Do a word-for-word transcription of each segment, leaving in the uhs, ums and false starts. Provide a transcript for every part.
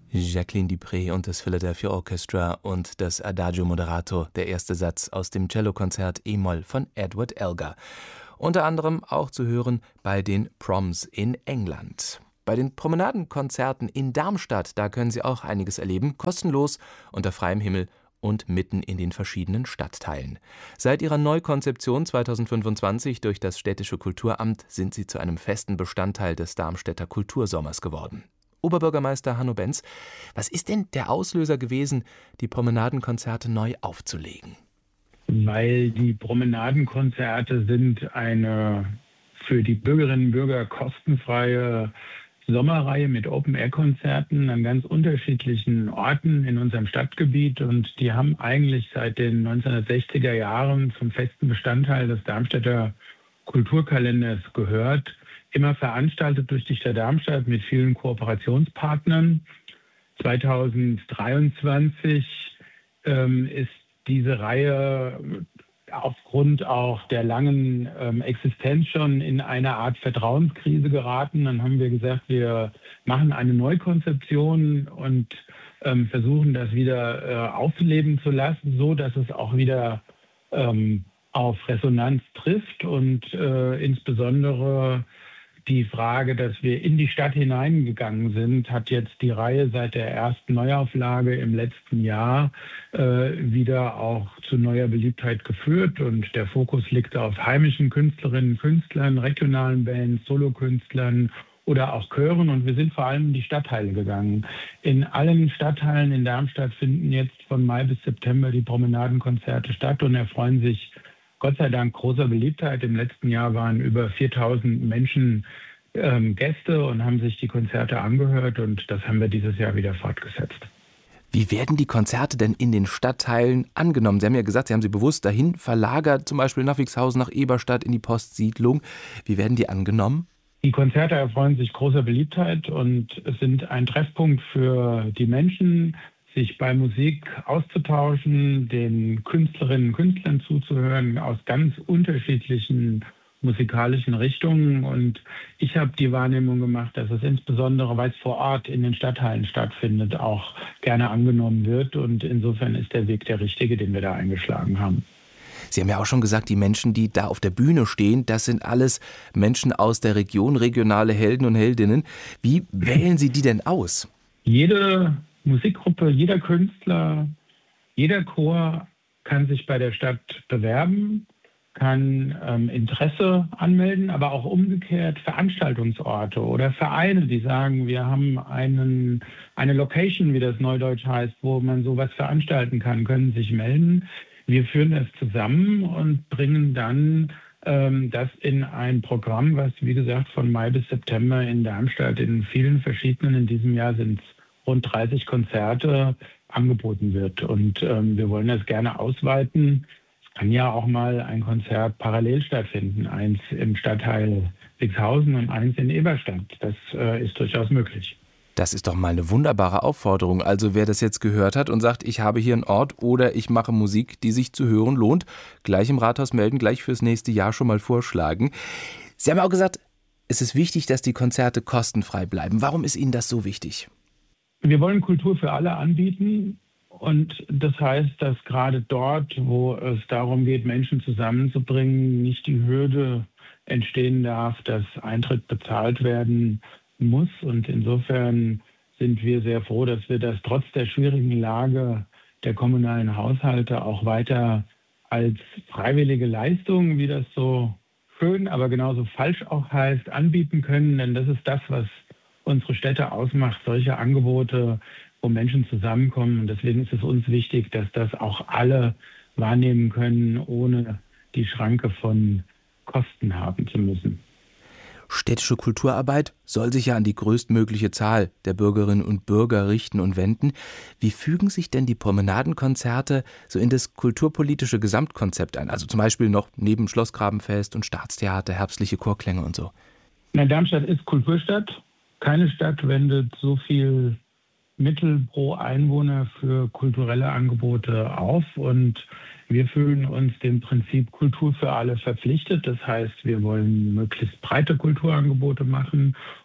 Jacqueline Dupré und das Philadelphia Orchestra und das Adagio Moderato, der erste Satz aus dem Cellokonzert E-Moll von Edward Elgar. Unter anderem auch zu hören bei den Proms in England. Bei den Promenadenkonzerten in Darmstadt, da können Sie auch einiges erleben, kostenlos, unter freiem Himmel und mitten in den verschiedenen Stadtteilen. Seit ihrer Neukonzeption zweitausendfünfundzwanzig durch das Städtische Kulturamt sind sie zu einem festen Bestandteil des Darmstädter Kultursommers geworden. Oberbürgermeister Hanno Benz, was ist denn der Auslöser gewesen, die Promenadenkonzerte neu aufzulegen? Weil die Promenadenkonzerte sind eine für die Bürgerinnen und Bürger kostenfreie Sommerreihe mit Open-Air-Konzerten an ganz unterschiedlichen Orten in unserem Stadtgebiet. Und die haben eigentlich seit den neunzehnhundertsechziger Jahren zum festen Bestandteil des Darmstädter Kulturkalenders gehört. Immer veranstaltet durch die Stadt Darmstadt mit vielen Kooperationspartnern. zweitausenddreiundzwanzig ähm, ist diese Reihe aufgrund auch der langen ähm, Existenz schon in eine Art Vertrauenskrise geraten. Dann haben wir gesagt, wir machen eine Neukonzeption und ähm, versuchen das wieder äh, aufleben zu lassen, so dass es auch wieder ähm, auf Resonanz trifft und äh, insbesondere die Frage, dass wir in die Stadt hineingegangen sind, hat jetzt die Reihe seit der ersten Neuauflage im letzten Jahr äh, wieder auch zu neuer Beliebtheit geführt. Und der Fokus liegt auf heimischen Künstlerinnen, Künstlern, regionalen Bands, Solokünstlern oder auch Chören. Und wir sind vor allem in die Stadtteile gegangen. In allen Stadtteilen in Darmstadt finden jetzt von Mai bis September die Promenadenkonzerte statt und erfreuen sich Gott sei Dank großer Beliebtheit. Im letzten Jahr waren über viertausend Menschen ähm, Gäste und haben sich die Konzerte angehört. Und das haben wir dieses Jahr wieder fortgesetzt. Wie werden die Konzerte denn in den Stadtteilen angenommen? Sie haben ja gesagt, Sie haben sie bewusst dahin verlagert, zum Beispiel nach Wixhausen, nach Eberstadt, in die Postsiedlung. Wie werden die angenommen? Die Konzerte erfreuen sich großer Beliebtheit und sind ein Treffpunkt für die Menschen, sich bei Musik auszutauschen, den Künstlerinnen und Künstlern zuzuhören aus ganz unterschiedlichen musikalischen Richtungen. Und ich habe die Wahrnehmung gemacht, dass es insbesondere, weil es vor Ort in den Stadtteilen stattfindet, auch gerne angenommen wird. Und insofern ist der Weg der richtige, den wir da eingeschlagen haben. Sie haben ja auch schon gesagt, die Menschen, die da auf der Bühne stehen, das sind alles Menschen aus der Region, regionale Helden und Heldinnen. Wie wählen Sie die denn aus? Jede Musikgruppe, jeder Künstler, jeder Chor kann sich bei der Stadt bewerben, kann ähm, Interesse anmelden, aber auch umgekehrt Veranstaltungsorte oder Vereine, die sagen, wir haben einen, eine Location, wie das Neudeutsch heißt, wo man sowas veranstalten kann, können sich melden. Wir führen das zusammen und bringen dann ähm, das in ein Programm, was, wie gesagt, von Mai bis September in Darmstadt in vielen verschiedenen, in diesem Jahr sind es rund dreißig Konzerte angeboten wird. Und ähm, wir wollen das gerne ausweiten. Es kann ja auch mal ein Konzert parallel stattfinden. Eins im Stadtteil Wixhausen und eins in Eberstadt. Das äh, ist durchaus möglich. Das ist doch mal eine wunderbare Aufforderung. Also wer das jetzt gehört hat und sagt, ich habe hier einen Ort oder ich mache Musik, die sich zu hören lohnt, gleich im Rathaus melden, gleich fürs nächste Jahr schon mal vorschlagen. Sie haben auch gesagt, es ist wichtig, dass die Konzerte kostenfrei bleiben. Warum ist Ihnen das so wichtig? Wir wollen Kultur für alle anbieten und das heißt, dass gerade dort, wo es darum geht, Menschen zusammenzubringen, nicht die Hürde entstehen darf, dass Eintritt bezahlt werden muss. Und insofern sind wir sehr froh, dass wir das trotz der schwierigen Lage der kommunalen Haushalte auch weiter als freiwillige Leistung, wie das so schön, aber genauso falsch auch heißt, anbieten können. Denn das ist das, was unsere Städte ausmacht, solche Angebote, wo Menschen zusammenkommen. Und deswegen ist es uns wichtig, dass das auch alle wahrnehmen können, ohne die Schranke von Kosten haben zu müssen. Städtische Kulturarbeit soll sich ja an die größtmögliche Zahl der Bürgerinnen und Bürger richten und wenden. Wie fügen sich denn die Promenadenkonzerte so in das kulturpolitische Gesamtkonzept ein? Also zum Beispiel noch neben Schlossgrabenfest und Staatstheater, herbstliche Chorklänge und so. Na, Darmstadt ist Kulturstadt. Keine Stadt wendet so viel Mittel pro Einwohner für kulturelle Angebote auf. Und wir fühlen uns dem Prinzip Kultur für alle verpflichtet. Das heißt, wir wollen möglichst breite Kulturangebote machen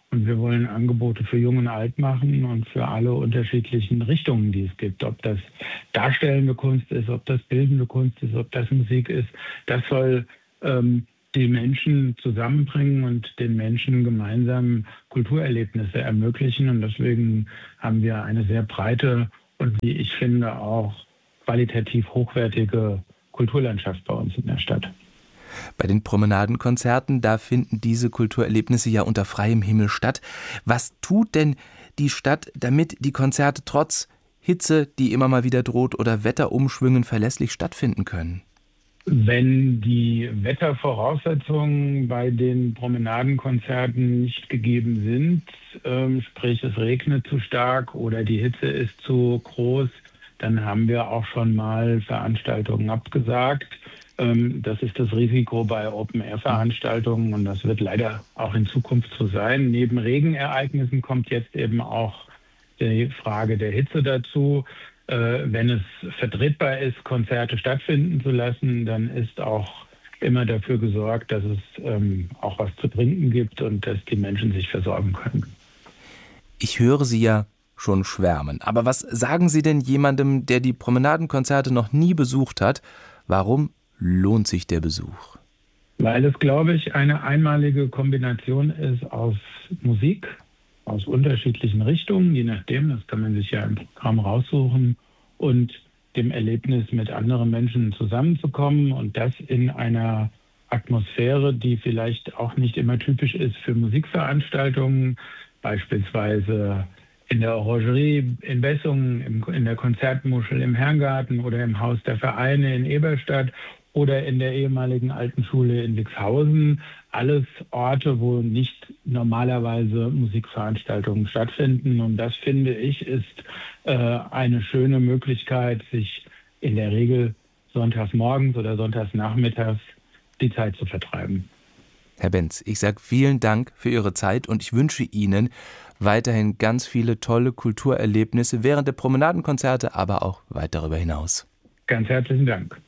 Und wir wollen Angebote für Jung und Alt machen und für alle unterschiedlichen Richtungen, die es gibt. Ob das darstellende Kunst ist, ob das bildende Kunst ist, ob das Musik ist. Das soll ähm, die Menschen zusammenbringen und den Menschen gemeinsam Kulturerlebnisse ermöglichen. Und deswegen haben wir eine sehr breite und, wie ich finde, auch qualitativ hochwertige Kulturlandschaft bei uns in der Stadt. Bei den Promenadenkonzerten, da finden diese Kulturerlebnisse ja unter freiem Himmel statt. Was tut denn die Stadt, damit die Konzerte trotz Hitze, die immer mal wieder droht, oder Wetterumschwüngen verlässlich stattfinden können? Wenn die Wettervoraussetzungen bei den Promenadenkonzerten nicht gegeben sind, ähm, sprich es regnet zu stark oder die Hitze ist zu groß, dann haben wir auch schon mal Veranstaltungen abgesagt. Ähm, das ist das Risiko bei Open-Air-Veranstaltungen und das wird leider auch in Zukunft so sein. Neben Regenereignissen kommt jetzt eben auch die Frage der Hitze dazu. Äh, wenn es vertretbar ist, Konzerte stattfinden zu lassen, dann ist auch immer dafür gesorgt, dass es ähm, auch was zu trinken gibt und dass die Menschen sich versorgen können. Ich höre Sie ja schon schwärmen. Aber was sagen Sie denn jemandem, der die Promenadenkonzerte noch nie besucht hat? Warum lohnt sich der Besuch? Weil es, glaube ich, eine einmalige Kombination ist aus Musik, aus unterschiedlichen Richtungen, je nachdem, das kann man sich ja im Programm raussuchen, und dem Erlebnis, mit anderen Menschen zusammenzukommen und das in einer Atmosphäre, die vielleicht auch nicht immer typisch ist für Musikveranstaltungen, beispielsweise in der Orangerie in Bessungen, in der Konzertmuschel im Herrngarten oder im Haus der Vereine in Eberstadt oder in der ehemaligen Alten Schule in Wixhausen. Alles Orte, wo nicht normalerweise Musikveranstaltungen stattfinden. Und das, finde ich, ist äh, eine schöne Möglichkeit, sich in der Regel sonntags morgens oder sonntags nachmittags die Zeit zu vertreiben. Herr Benz, ich sage vielen Dank für Ihre Zeit und ich wünsche Ihnen weiterhin ganz viele tolle Kulturerlebnisse während der Promenadenkonzerte, aber auch weit darüber hinaus. Ganz herzlichen Dank.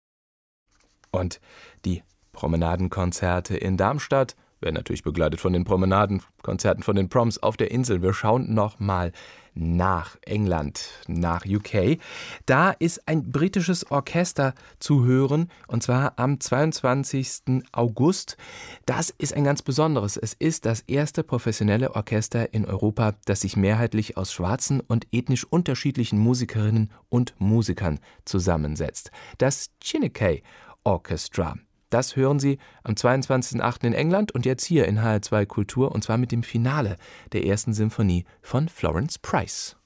Und die Promenadenkonzerte in Darmstadt werden natürlich begleitet von den Promenadenkonzerten von den Proms auf der Insel. Wir schauen noch mal nach England, nach U K. Da ist ein britisches Orchester zu hören, und zwar am zweiundzwanzigsten August. Das ist ein ganz besonderes. Es ist das erste professionelle Orchester in Europa, das sich mehrheitlich aus schwarzen und ethnisch unterschiedlichen Musikerinnen und Musikern zusammensetzt. Das Chineke Orchestra. Das hören Sie am zweiundzwanzigsten achten in England und jetzt hier in H R zwei Kultur, und zwar mit dem Finale der ersten Symphonie von Florence Price.